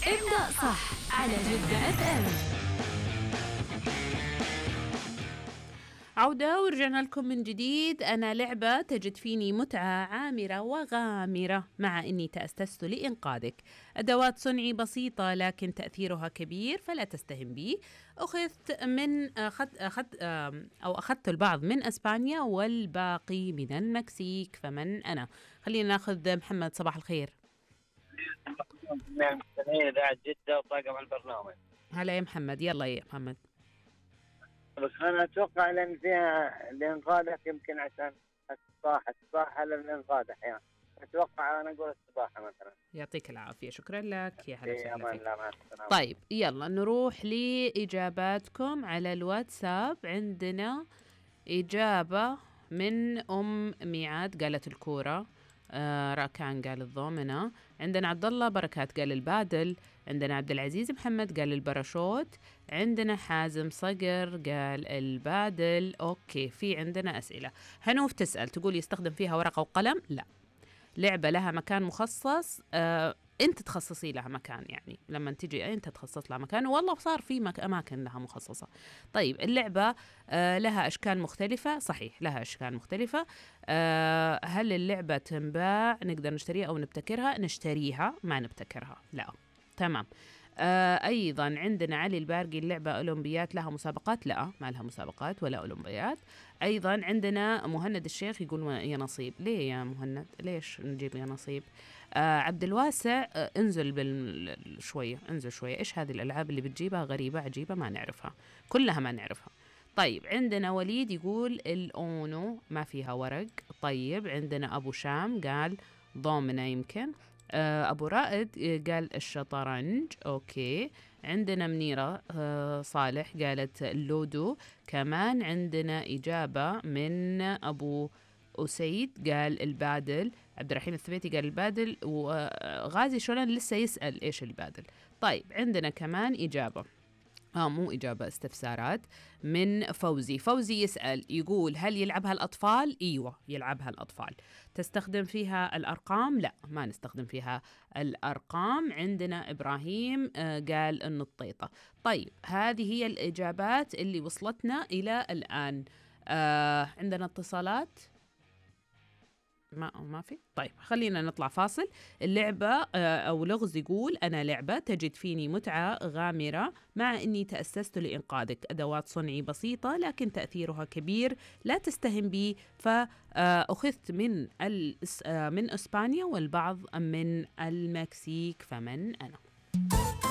ابدأ صح على جدة اف ام. عودة ورجعنا لكم من جديد. أنا لعبة تجد فيني متعة عامرة وغامرة مع إني تأسست لإنقاذك. أدوات صنعي بسيطة لكن تأثيرها كبير فلا تستهن بي. أخذت البعض من أسبانيا والباقي من المكسيك، فمن أنا؟ خلينا ناخذ محمد. صباح الخير. نعم، سمير إذاعة جدة وطاقم البرنامج. هلا يا محمد، يلا يا محمد. بس أنا أتوقع لأن فيها الإنقاذ يمكن عشان السباحة للإنقاذ أحيانا. أتوقع أنا أقول السباحة مثلا. يعطيك العافية، شكرا لك، يا هلا في وسهلا أمان فيك. الله، مع السلامة. طيب يلا نروح لإجاباتكم على الواتساب. عندنا إجابة من أم ميعاد قالت الكورة، راكان قال الضومنة، عندنا عبد الله بركات قال البادل، عندنا عبد العزيز محمد قال الباراشوت، عندنا حازم صقر قال البادل. أوكي، في عندنا أسئلة. هنوف تسأل تقول يستخدم فيها ورقة وقلم؟ لا. لعبة لها مكان مخصص، انت تخصصي لها مكان، يعني لما تجي انت تخصص لها مكان، والله صار في اماكن لها مخصصة. طيب اللعبة لها اشكال مختلفة، صحيح لها اشكال مختلفة. هل اللعبة تنباع نقدر نشتريها او نبتكرها؟ نشتريها ما نبتكرها، لا. تمام. أيضا عندنا علي البارقي، اللعبة أولمبيات لها مسابقات؟ لا، ما لها مسابقات ولا أولمبيات. أيضا عندنا مهند الشيخ يقول يا نصيب. ليه يا مهند؟ ليش نجيب يا نصيب؟ عبد الواسع انزل شوية، انزل شوية. إيش هذه الألعاب اللي بتجيبها غريبة عجيبة ما نعرفها، كلها ما نعرفها. طيب عندنا وليد يقول الأونو ما فيها ورق. طيب عندنا أبو شام قال ضامنة يمكن. أبو رائد قال الشطرنج. أوكي. عندنا منيرة صالح قالت اللودو. كمان عندنا إجابة من أبو أسيد قال البادل. عبد الرحيم الثبيتي قال البادل. وغازي شولان لسه يسأل إيش البادل. طيب عندنا كمان إجابة، مو إجابة، استفسارات من فوزي. فوزي يسأل يقول هل يلعبها الأطفال؟ إيوة يلعبها الأطفال. تستخدم فيها الأرقام؟ لا، ما نستخدم فيها الأرقام. عندنا إبراهيم قال النطيطة. طيب هذه هي الإجابات اللي وصلتنا إلى الآن. عندنا اتصالات؟ ما في. طيب خلينا نطلع فاصل. اللعبة أو لغز يقول أنا لعبة تجد فيني متعة غامرة مع أني تأسست لإنقاذك. أدوات صنعي بسيطة لكن تأثيرها كبير، لا تستهن بي. فأخذت من إسبانيا والبعض من المكسيك، فمن أنا؟